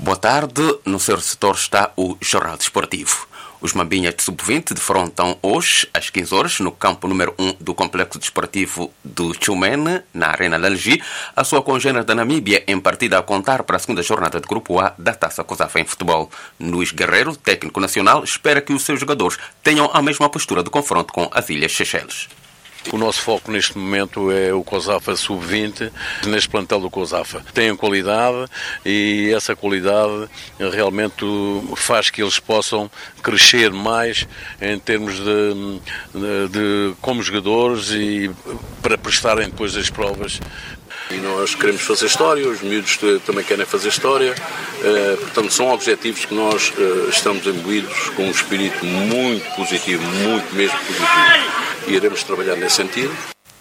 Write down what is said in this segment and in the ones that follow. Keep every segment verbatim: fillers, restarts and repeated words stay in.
Boa tarde. No seu setor está o Jornal Desportivo. Os Mambinhas de sub vinte defrontam hoje, às quinze horas, no campo número um do Complexo Desportivo do Tchumene, na Arena de Algi, a sua congênere da Namíbia em partida a contar para a segunda jornada de Grupo A da Taça COSAFA em futebol. Luís Guerreiro, técnico nacional, espera que os seus jogadores tenham a mesma postura de confronto com as Ilhas Seychelles. O nosso foco neste momento é o COSAFA sub vinte, neste plantel do COSAFA. Tem qualidade e essa qualidade realmente faz que eles possam crescer mais em termos de, de, de como jogadores e para prestarem depois as provas. E nós queremos fazer história, os miúdos também querem fazer história, portanto são objetivos que nós estamos imbuídos com um espírito muito positivo, muito mesmo positivo, e iremos trabalhar nesse sentido.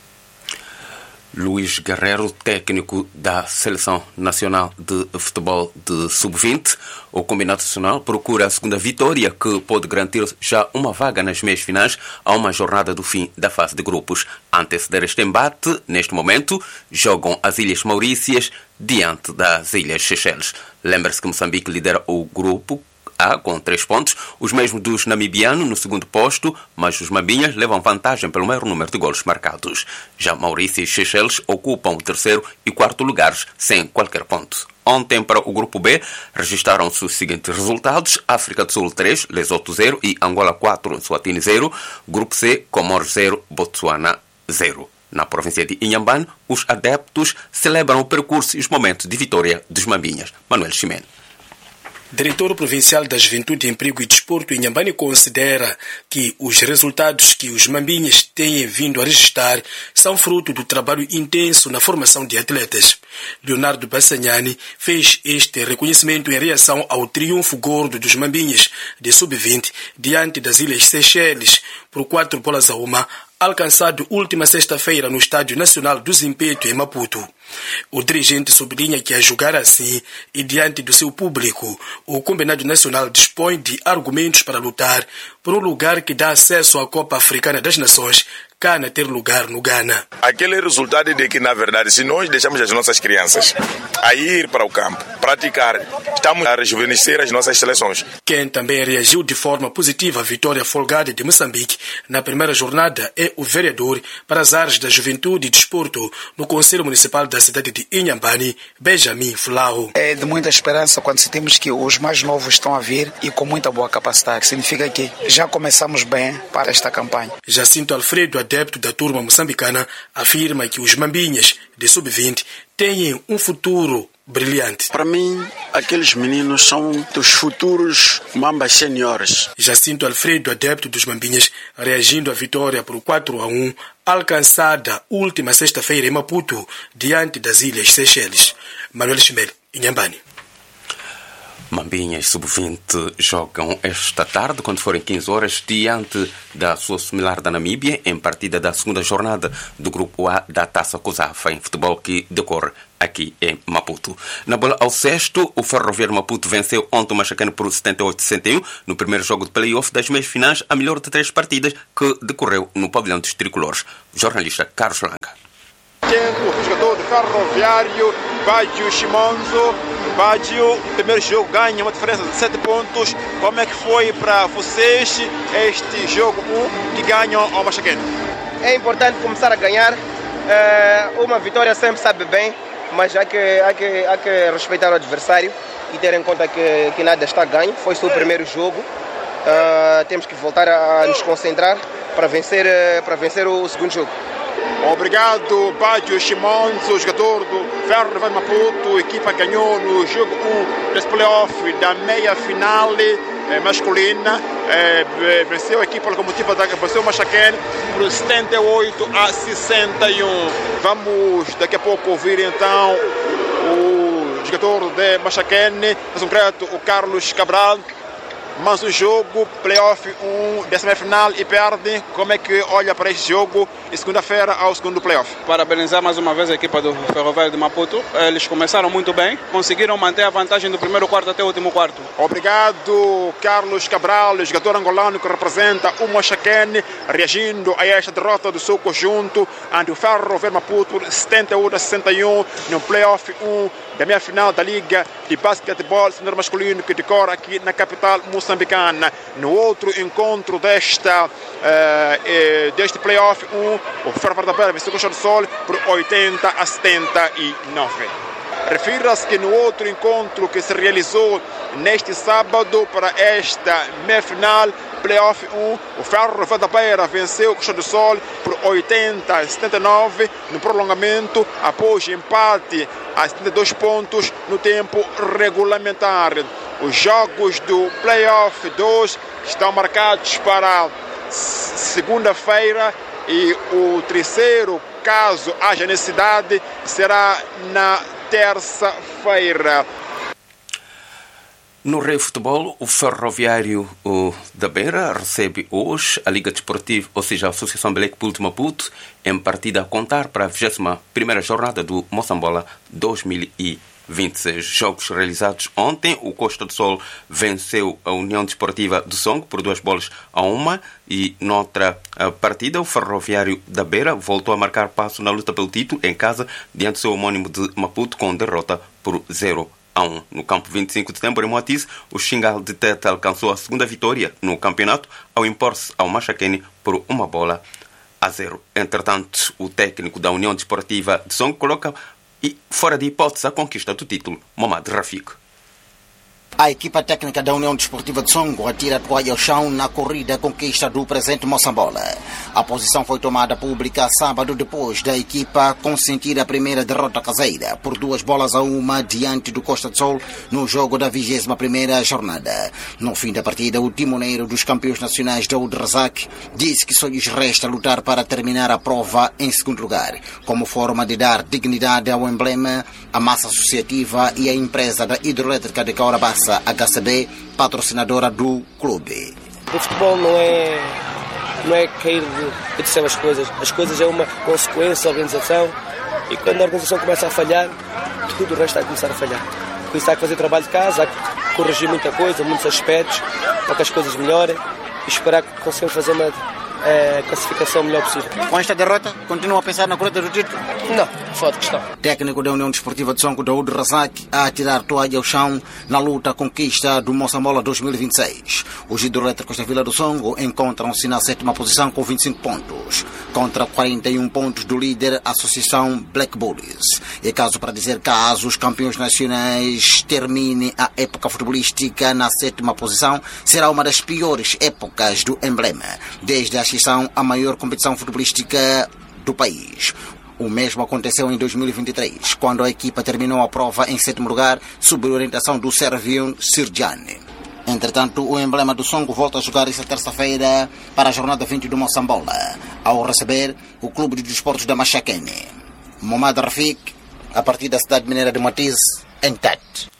Luís Guerreiro, técnico da Seleção Nacional de Futebol de sub vinte. O Combinado Nacional procura a segunda vitória que pode garantir já uma vaga nas meias finais a uma jornada do fim da fase de grupos. A anteceder este embate, neste momento, jogam as Ilhas Maurícias diante das Ilhas Seychelles. Lembra-se que Moçambique lidera o grupo A com três pontos, os mesmos dos namibianos no segundo posto, mas os Mambinhas levam vantagem pelo maior número de golos marcados. Já Maurícia e Seychelles ocupam o terceiro e quarto lugares, sem qualquer ponto. Ontem, para o Grupo B, registraram-se os seguintes resultados: África do Sul três, Lesoto zero e Angola quatro, Eswatini zero. Grupo C, Comores zero, Botsuana zero. Na província de Inhambane, os adeptos celebram o percurso e os momentos de vitória dos Mambinhas. Manuel Ximeno. Diretor Provincial da Juventude, Emprego e Desporto, Inhambane, considera que os resultados que os Mambinhas têm vindo a registrar são fruto do trabalho intenso na formação de atletas. Leonardo Bassanhani fez este reconhecimento em reação ao triunfo gordo dos Mambinhas de sub vinte diante das Ilhas Seychelles por quatro bolas a uma, alcançado última sexta-feira no Estádio Nacional do Zimpeto, em Maputo. O dirigente sublinha que a jogar assim e diante do seu público, o Combinado Nacional dispõe de argumentos para lutar por um lugar que dá acesso à Copa Africana das Nações, Cana ter lugar no Ghana. Aquele resultado de que, na verdade, se nós deixamos as nossas crianças a ir para o campo, praticar, estamos a rejuvenescer as nossas seleções. Quem também reagiu de forma positiva à vitória folgada de Moçambique na primeira jornada é o vereador para as áreas da Juventude e Desporto no Conselho Municipal da cidade de Inhambane, Benjamin Flau. É de muita esperança quando sentimos que os mais novos estão a vir e com muita boa capacidade. Significa que já começamos bem para esta campanha. Jacinto Alfredo, adepto da turma moçambicana, afirma que os Mambinhas de sub vinte têm um futuro brilhante. Para mim, aqueles meninos são dos futuros Mambas seniores. Jacinto Alfredo, adepto dos Mambinhas, reagindo à vitória por quatro a um, alcançada última sexta-feira em Maputo, diante das Ilhas Seychelles. Manuel Ximeno, Inhambane. Mambinhas sub vinte jogam esta tarde, quando forem quinze horas, diante da sua similar da Namíbia, em partida da segunda jornada do Grupo A da Taça COSAFA em futebol, que decorre aqui em Maputo. Na bola ao sexto, o Ferroviário Maputo venceu ontem o Machacane por setenta e oito a sessenta e um no primeiro jogo de play-off das meias finais, a melhor de três partidas que decorreu no pavilhão dos tricolores. Jornalista Carlos Langa. O jogador do Ferroviário, Baggio Shimonzo. Baggio, o primeiro jogo ganha uma diferença de sete pontos. Como é que foi para vocês este jogo um que ganham ao Machacane? É importante começar a ganhar. Uma vitória sempre sabe bem, mas há que, há que, há que respeitar o adversário e ter em conta que, que nada está ganho. Foi só o primeiro jogo. Uh, temos que voltar a nos concentrar para vencer, para vencer o segundo jogo. Obrigado, Baggio Shimonzo, jogador do Ferroviário Maputo. A equipa ganhou no jogo um desse playoff da meia final eh, masculina. Eh, venceu a equipa locomotiva da venceu o Machacane por setenta e oito a sessenta e um. Vamos daqui a pouco ouvir então o jogador de Machacane, em concreto o Carlos Cabral. Mas o jogo, playoff um, décima final e perde. Como é que olha para este jogo e segunda-feira ao segundo playoff? Parabenizar mais uma vez a equipa do Ferroviário de Maputo. Eles começaram muito bem, conseguiram manter a vantagem do primeiro quarto até o último quarto. Obrigado, Carlos Cabral, jogador angolano que representa o Machacane, reagindo a esta derrota do seu conjunto ante o Ferroviário Maputo, setenta e oito a sessenta e um, no playoff um da meia-final da Liga de Basquetebol Senior Masculino que decorre aqui na capital moçambicana. No outro encontro desta, uh, deste playoff um, o Ferro da Beira venceu o Costa do Sol por oitenta a setenta e nove. Refira-se que no outro encontro que se realizou neste sábado para esta meia-final, playoff um, o Ferro da Beira venceu o Costa do Sol por oitenta a setenta e nove no prolongamento, após empate a setenta e dois pontos no tempo regulamentar. Os jogos do playoff dois estão marcados para segunda-feira e o terceiro, caso haja necessidade, será na terça-feira. No Rei Futebol, o Ferroviário o, da Beira recebe hoje a Liga Desportiva, ou seja, a Associação Belec-Pool de Maputo, em partida a contar para a vigésima primeira jornada do Moçambola dois mil e vinte e seis. Jogos realizados ontem, o Costa do Sol venceu a União Desportiva do Songo por duas bolas a uma e noutra partida o Ferroviário da Beira voltou a marcar passo na luta pelo título em casa diante do seu homónimo de Maputo com derrota por zero a um. No campo vinte e cinco de setembro em Moatize, o Xingal de Teta alcançou a segunda vitória no campeonato ao impor-se ao Machaquene por uma bola a zero. Entretanto, o técnico da União Desportiva de Songo coloca e, fora de hipótese, a conquista do título, Momad Rafik. A equipa técnica da União Desportiva de Songo atira a toalha ao chão na corrida à conquista do presente Moçambola. A posição foi tomada pública sábado depois da equipa consentir a primeira derrota caseira por duas bolas a uma diante do Costa do Sol no jogo da vigésima primeira jornada. No fim da partida, o timoneiro dos campeões nacionais Daoud Razak disse que só lhes resta lutar para terminar a prova em segundo lugar, como forma de dar dignidade ao emblema, à massa associativa e à empresa da hidroelétrica de Caurabassa, H C B, patrocinadora do clube. O futebol não é, não é cair de, de céu as coisas. As coisas é uma consequência da organização e quando a organização começa a falhar, tudo o resto vai começar a falhar. Por isso há que fazer trabalho de casa, há que corrigir muita coisa, muitos aspectos, para que as coisas melhorem e esperar que consigamos fazer uma é, classificação melhor possível. Com esta derrota, continua a pensar na corrida do título? Não, fora de questão. Técnico da União Desportiva de Songo, Daoud Razak, a tirar toalha ao chão na luta à conquista do Moçambola dois mil e vinte e seis. Os hidroelétricos da Vila do Songo encontram-se na sétima posição com vinte e cinco pontos, contra quarenta e um pontos do líder, Associação Black Bulls. É caso para dizer, caso os campeões nacionais terminem a época futebolística na sétima posição, será uma das piores épocas do emblema, desde a ascensão à maior competição futebolística do país. O mesmo aconteceu em dois mil e vinte e três, quando a equipa terminou a prova em sétimo lugar, sob orientação do Servion Sirjani. Entretanto, o emblema do Songo volta a jogar esta terça-feira para a jornada vinte do Moçambola, ao receber o Clube de Desportos da Machaquene. Momad Rafik, a partir da cidade mineira de Moatize, em Tete.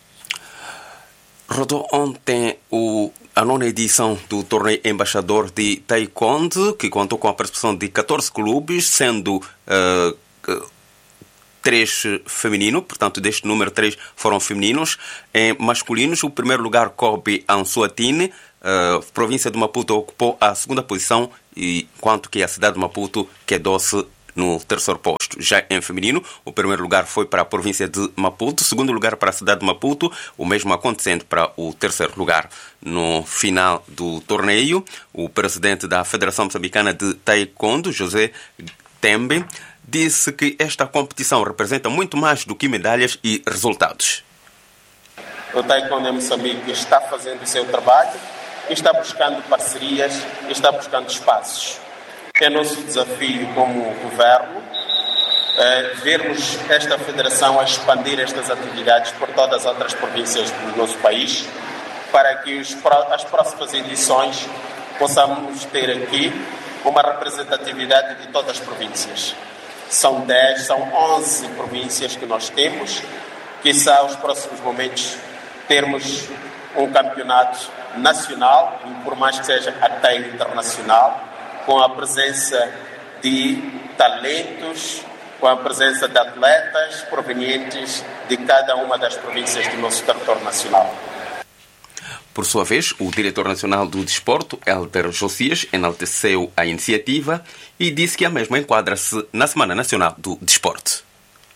Rodou ontem o a nona edição do torneio Embaixador de Taekwondo, que contou com a participação de catorze clubes, sendo uh, três femininos, portanto, deste número, três foram femininos. Em masculinos, o primeiro lugar coube a Ansuatine, a província de Maputo ocupou a segunda posição, enquanto que a cidade de Maputo quedou-se no terceiro posto. Já em feminino, o primeiro lugar foi para a província de Maputo, segundo lugar para a cidade de Maputo, o mesmo acontecendo para o terceiro lugar. No final do torneio, o presidente da Federação Moçambicana de Taekwondo, José Tembe, disse que esta competição representa muito mais do que medalhas e resultados. O Taekwondo em Moçambique está fazendo o seu trabalho, está buscando parcerias, está buscando espaços. É nosso desafio como governo é, vermos esta federação a expandir estas atividades por todas as outras províncias do nosso país, para que os, as próximas edições possamos ter aqui uma representatividade de todas as províncias. São dez, são onze províncias que nós temos, que são os próximos momentos termos um campeonato nacional, e por mais que seja até internacional, com a presença de talentos, com a presença de atletas provenientes de cada uma das províncias do nosso território nacional. Por sua vez, o diretor nacional do desporto, Helder Josias, enalteceu a iniciativa e disse que a mesma enquadra-se na Semana Nacional do Desporto.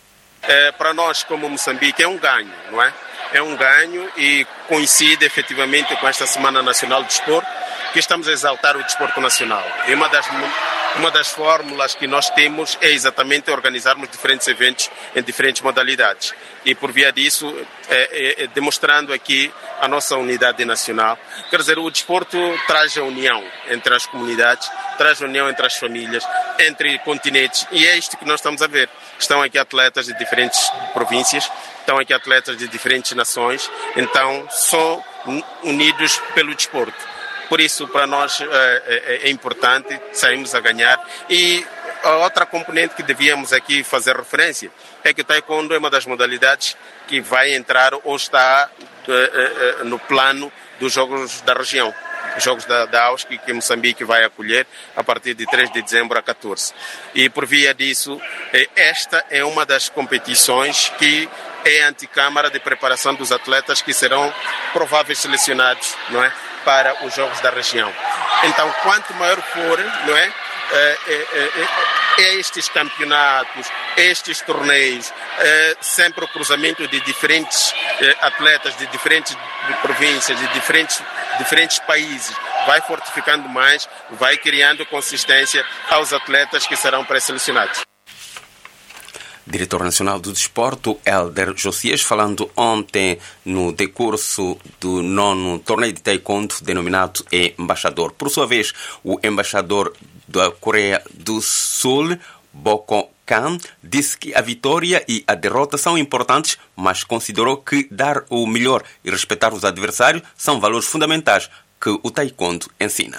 É, para nós, como Moçambique, é um ganho, não é? É um ganho e coincide efetivamente com esta Semana Nacional de Desporto, que estamos a exaltar o desporto nacional. E uma das, uma das fórmulas que nós temos é exatamente organizarmos diferentes eventos em diferentes modalidades. E por via disso, é, é, é, demonstrando aqui a nossa unidade nacional. Quer dizer, o desporto traz a união entre as comunidades, traz a união entre as famílias, entre continentes. E é isto que nós estamos a ver. Estão aqui atletas de diferentes províncias, estão aqui atletas de diferentes nações, então são unidos pelo desporto. Por isso, para nós é, é, é importante, saímos a ganhar. E a outra componente que devíamos aqui fazer referência é que o taekwondo é uma das modalidades que vai entrar ou está é, é, no plano dos Jogos da região. Os Jogos da, da A U S C, que Moçambique vai acolher a partir de três de dezembro a catorze. E por via disso, esta é uma das competições que é a antecâmara de preparação dos atletas que serão prováveis selecionados, não é, para os Jogos da região. Então, quanto maior for, não é, é, é, é estes campeonatos, estes torneios, é sempre o cruzamento de diferentes é, atletas de diferentes províncias, de diferentes, diferentes países, vai fortificando mais, vai criando consistência aos atletas que serão pré-selecionados. Diretor Nacional do Desporto, Hélder Josias, falando ontem no decurso do nono torneio de taekwondo denominado Embaixador. Por sua vez, o embaixador da Coreia do Sul, Boko Khan, disse que a vitória e a derrota são importantes, mas considerou que dar o melhor e respeitar os adversários são valores fundamentais que o taekwondo ensina.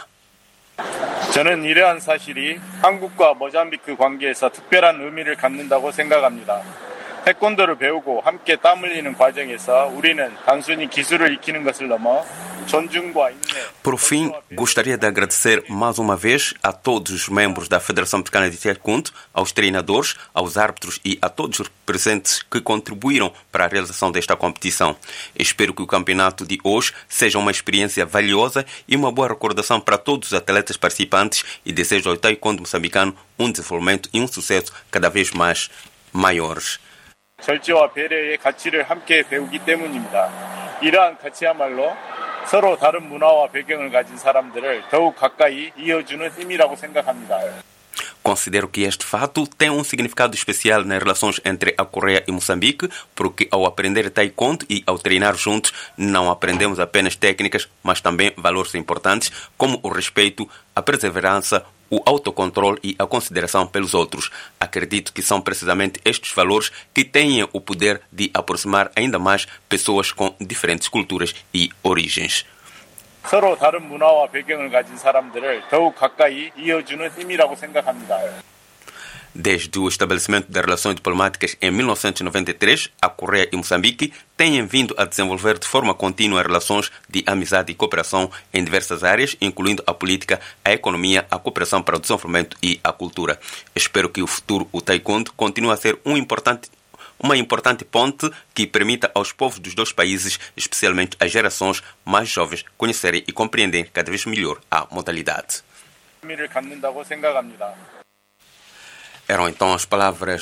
저는 이러한 사실이 한국과 모잠비크 관계에서 특별한 의미를 갖는다고 생각합니다. 태권도를 배우고 함께 땀 흘리는 과정에서 우리는 단순히 기술을 익히는 것을 넘어 존중과 인내. Por fim, gostaria de agradecer mais uma vez a todos os membros da Federação Africana de Taekwondo, aos treinadores, aos árbitros e a todos os presentes que contribuíram para a realização desta competição. Espero que o campeonato de hoje seja uma experiência valiosa e uma boa recordação para todos os atletas participantes e desejo ao taekwondo moçambicano um desenvolvimento e um sucesso cada vez mais maiores. 절제와 배려의 가치를 함께 배우기 때문입니다. 이러한 가치야말로 서로 다른 문화와 배경을 가진 사람들을 더욱 가까이 이어주는 힘이라고 생각합니다. Considero que este fato tem um significado especial nas relações entre a Coreia e Moçambique, porque ao aprender taekwondo e ao treinar juntos, não aprendemos apenas técnicas, mas também valores importantes, como o respeito, a perseverança, o autocontrole e a consideração pelos outros. Acredito que são precisamente estes valores que têm o poder de aproximar ainda mais pessoas com diferentes culturas e origens. 서로 다른 문화와 배경을 가진 사람들을 더욱 가까이 이어주는 힘이라고 생각합니다. Desde o estabelecimento das relações diplomáticas em mil novecentos e noventa e três, a Coreia e Moçambique têm vindo a desenvolver de forma contínua relações de amizade e cooperação em diversas áreas, incluindo a política, a economia, a cooperação para o desenvolvimento e a cultura. Espero que o futuro, o taekwondo, continue a ser um importante, uma importante ponte que permita aos povos dos dois países, especialmente às gerações mais jovens, conhecerem e compreenderem cada vez melhor a modalidade. Eram então as palavras